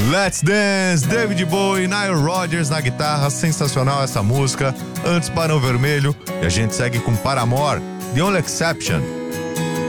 Let's Dance, David Bowie, Nile Rodgers na guitarra, sensacional essa música. Antes Barão Vermelho, e a gente segue com Paramore, The Only Exception.